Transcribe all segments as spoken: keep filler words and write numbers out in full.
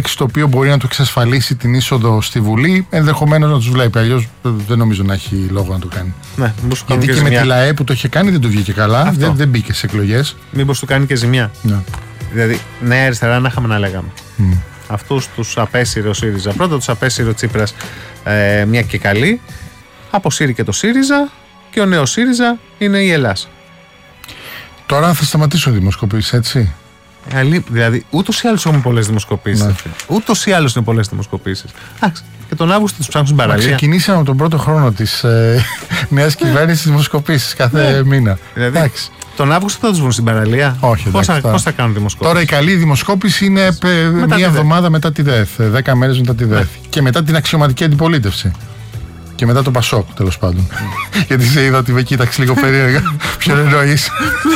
επιλέξει το οποίο μπορεί να του εξασφαλίσει την είσοδο στη Βουλή, ενδεχομένως να τους βλέπει. Αλλιώς δεν νομίζω να έχει λόγο να το κάνει. Ναι, γιατί και, και με τη ΛΑΕ που το είχε κάνει δεν του βγήκε καλά, δεν, δεν μπήκε σε εκλογές. Μήπως του κάνει και ζημιά. Ναι. Δηλαδή, νέα αριστερά να είχαμε να λέγαμε. Mm. Αυτούς τους απέσυρε ο ΣΥΡΙΖΑ. Πρώτα τους απέσυρε ο Τσίπρας, ε, μια και καλή. Αποσύρει και το ΣΥΡΙΖΑ και ο νέος ΣΥΡΙΖΑ είναι η Ελλάς. Τώρα θα σταματήσουν οι δημοσκοπήσεις, έτσι. Δηλαδή, ούτως ή άλλως έχουμε πολλές δημοσκοπήσεις. Ναι. Ούτως ή άλλως είναι πολλές δημοσκοπήσεις. Εντάξει. Και τον Αύγουστο τους ψάχνουν στην παραλία. Ξεκινήσαμε τον πρώτο χρόνο της ε, νέας κυβέρνησης δημοσκοπήσεις κάθε ναι. μήνα. Δηλαδή, εντάξει. Τον Αύγουστο θα τους βγουν στην παραλία. Όχι, πώς, εντάξει, θα, πώς θα κάνουν δημοσκόπηση. Τώρα η καλή δημοσκόπηση είναι μετά μία εβδομάδα μετά τη ΔΕΘ. Δέκα μέρες μετά τη ΔΕΘ. Ναι. Και μετά την αξιωματική αντιπολίτευση. Και μετά το Πασόκ, τέλος πάντων. Γιατί σε είδα ότι με κοίταξε λίγο περίεργα. Ποιον εννοείς?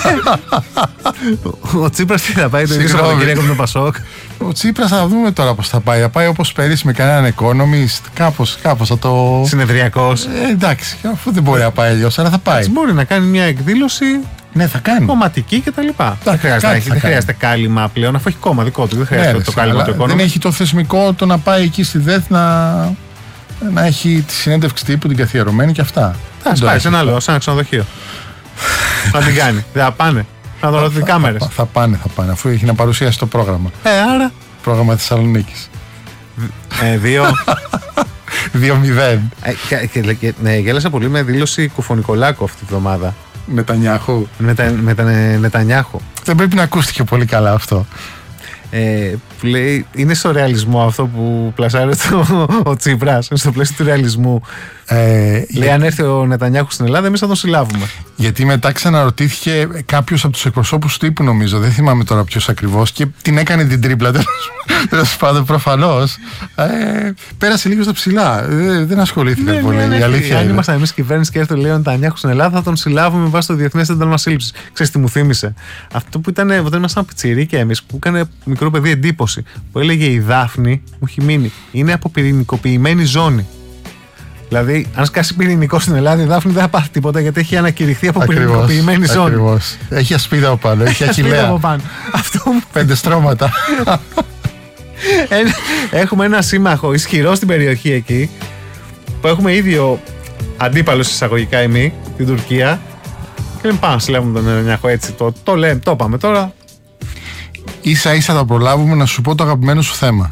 Ο Τσίπρας τι θα πάει, το ίδιο Σαββατοκύριακο με το Πασόκ. Ο Τσίπρας θα δούμε τώρα πώς θα πάει. Θα πάει όπως πέρυσι με κανέναν economist, κάπως, κάπως θα το. Συνεδριακός. Ε, εντάξει, αφού δεν μπορεί να πάει αλλιώς, αλλά θα πάει. Έτσι μπορεί να κάνει μια εκδήλωση. Ναι, θα κάνει. Κομματική κτλ. Δεν χρειάζεται, δεν χρειάζεται κάλυμα πλέον, αφού έχει κόμμα δικό του. Δεν χρειάζεται ναι, το κάλυμα του economist. Δεν έχει το θεσμικό το να πάει εκεί στη ΔΕΘ να. να έχει τη συνέντευξη τύπου την καθιερωμένη και αυτά. Θα πάει σε ένα άλλο, σε ένα ξενοδοχείο. Να την κάνει. Δεν θα πάνε. Να δω τι κάμερες. Θα πάνε, θα πάνε, αφού έχει να παρουσιάσει το πρόγραμμα. Ε, άρα. Πρόγραμμα Θεσσαλονίκης. Ε, δύο. Δύο μηδέν. Ναι, γέλασα πολύ με δήλωση Κουφονικολάκου αυτή τη βδομάδα. Νετανιάχου. Με τα Νετανιάχου. Δεν πρέπει να ακούστηκε πολύ καλά αυτό. Ε, που λέει, είναι στο ρεαλισμό αυτό που πλασάρει το, ο Τσίπρας, στο πλαίσιο του ρεαλισμού. Ε, λέει, για... αν έρθει ο Νετανιάχου στην Ελλάδα, εμείς θα τον συλλάβουμε. Γιατί μετά ξαναρωτήθηκε κάποιος από τους εκπροσώπους του τύπου, νομίζω, δεν θυμάμαι τώρα ποιος ακριβώς, και την έκανε την τρίπλα. Τέλος πάντων, προφανώς. Ε, πέρασε λίγο στα ψηλά. Ε, δεν ασχολήθηκα ναι, πολύ. Ναι, ναι, η αλήθεια αν είναι. ήμασταν εμείς κυβέρνηση και έρθει ο Νετανιάχου στην Ελλάδα, θα τον συλλάβουμε βάσει το Διεθνές Ένταλμα Σύλληψης. Ξέρεις τι μου θύμισε? Αυτό που ήταν όταν ήμασταν πιτσιρίκια εμείς, που έκανε μικρό παιδί εντύπωση, που έλεγε η Δάφνη, μου έχει μείνει, είναι από πυρηνικοποιημένη ζώνη. Δηλαδή, αν σκάσει πυρηνικό στην Ελλάδα, η Δάφνη δεν θα πάθει τίποτα γιατί έχει ανακηρυχθεί από ακριβώς, πυρηνικοποιημένη ζώνη. Ακριβώς. Έχει ασπίδα από πάνω, έχει αχιλλέα. Αυτό πέντε στρώματα. Έχουμε ένα σύμμαχο ισχυρό στην περιοχή εκεί, που έχουμε ίδιο αντίπαλο εισαγωγικά εμεί, την Τουρκία. Και λέμε πάμε να συλλάβουμε τον Νετανιάχου έτσι. Το, το λέμε, το είπαμε τώρα. Ίσα ίσα θα προλάβουμε να σου πω το αγαπημένο σου θέμα.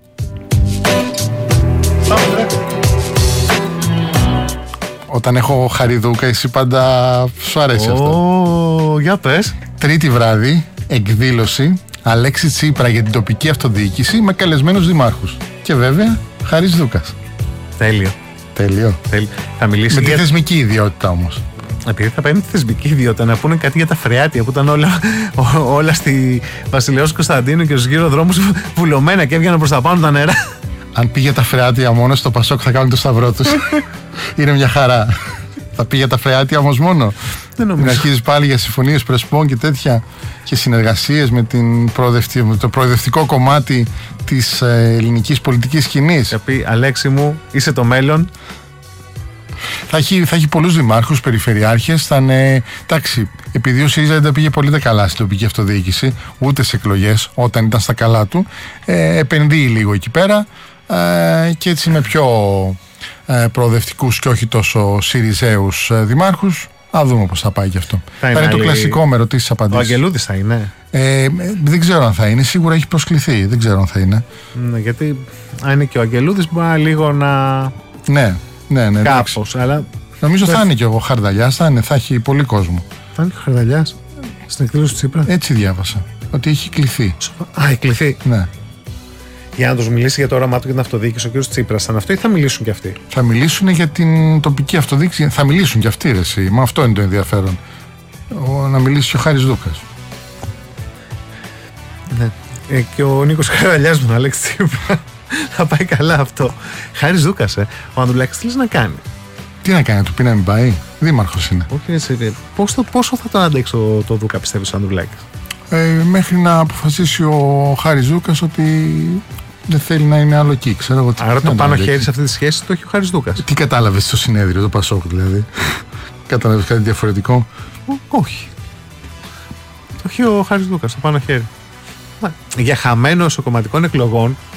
Όταν έχω Χαριδούκα, εσύ πάντα σου αρέσει oh, αυτό. Για πες. Τρίτη βράδυ, εκδήλωση Αλέξη Τσίπρα για την τοπική αυτοδιοίκηση με καλεσμένους δημάρχους. Και βέβαια, Χάρης Δούκας. Τέλειο. Τέλειο. Τέλειο. Θα μιλήσει με για... τη θεσμική ιδιότητα όμως. Επειδή θα παίρνει τη θεσμική ιδιότητα, να πούνε κάτι για τα φρεάτια που ήταν όλα, όλα στη Βασιλέως Κωνσταντίνου και στους γύρω δρόμους βουλωμένα και έβγαιναν προς τα πάνω τα νερά. Αν πήγε τα φρεάτια μόνο στο Πασόκ θα κάνουν το σταυρό τους. Είναι μια χαρά. Θα πήγε τα φρεάτια όμως μόνο. Δεν νομίζω. Να αρχίζεις πάλι για συμφωνίες πρεσπών και τέτοια και συνεργασίες με, την προοδευτική, με το προοδευτικό κομμάτι της ε, ελληνικής πολιτικής σκηνής. Θα πει Αλέξη μου, είσαι το μέλλον. Θα έχει, θα έχει πολλούς δημάρχους, περιφερειάρχες. Θα είναι, εντάξει, επειδή ο ΣΥΡΙΖΑ δεν τα πήγε πολύ τα καλά στην τοπική αυτοδιοίκηση, ούτε σε εκλογές, όταν ήταν στα καλά του, ε, επενδύει λίγο εκεί πέρα ε, και έτσι με πιο ε, προοδευτικούς και όχι τόσο ΣΥΡΙΖΑΙους ε, δημάρχους. Α δούμε πώς θα πάει και αυτό. Θα, θα είναι, είναι το κλασικό με ρωτήσεις απαντήσεις. Ο Αγγελούδης θα είναι. Ε, δεν ξέρω αν θα είναι. Σίγουρα έχει προσκληθεί. Δεν ξέρω αν θα είναι. Ναι, γιατί αν είναι και ο Αγγελούδης μπορεί λίγο να. Ναι, ναι, ναι. Κάπως, αλλά. Νομίζω θα είναι και ο Χαρδαλιάς. Θα είναι, θα έχει πολύ κόσμο. Θα είναι και ο Χαρδαλιάς στην εκδήλωση του Τσίπρα. Έτσι διάβασα. Ότι έχει κληθεί. Α, έχει κληθεί. Ναι. Για να τους μιλήσει για το όραμά του για την αυτοδιοίκηση ο κ. Τσίπρας, θα είναι αυτό ή θα μιλήσουν κι αυτοί? Θα μιλήσουν για την τοπική αυτοδιοίκηση. Θα μιλήσουν κι αυτοί, ρε εσύ. Μα αυτό είναι το ενδιαφέρον. Ο, να μιλήσει και ο Χάρης Δούκας. Ναι. Ε, και ο Νίκος Χαρδαλιάς με τον Αλέξη Τσίπρα. Θα πάει καλά αυτό. Χάρης Δούκας, ε. Ο Ανδρουλάκης τι λες να κάνει? Τι να κάνει, του πει να μην πάει? Δήμαρχος είναι. Όχι, έτσι. Πόσο, πόσο θα τον αντέξει το, το Δούκα, πιστεύεις, ο Ανδρουλάκης? Ε, μέχρι να αποφασίσει ο Χάρης Δούκας ότι δεν θέλει να είναι άλλο εκεί. Ξέρω εγώ τι. Άρα το πάνω χέρι σε αυτή τη σχέση το έχει ο Χάρης Δούκας. Τι κατάλαβες στο συνέδριο, το Πασόκ δηλαδή? Κατάλαβες κάτι διαφορετικό? Ό, όχι. Το έχει ο Χάρης Δούκας, το πάνω χέρι. Για χαμένο εσωκομματικών εκλογών